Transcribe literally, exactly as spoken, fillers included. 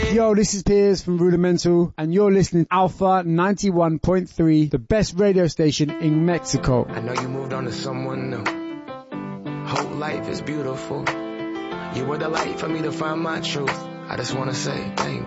Yo, this is Piers from Rudimental, and you're listening to Alpha ninety-one point three, the best radio station in Mexico. I know you moved on to someone new. Whole life is beautiful. You were the light for me to find my truth. I just wanna say thank you.